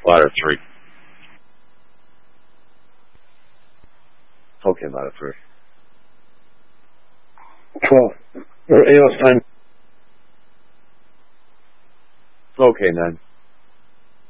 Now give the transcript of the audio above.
Ladder 3. Okay, ladder 3. 12. Or AOS time. Okay, 9.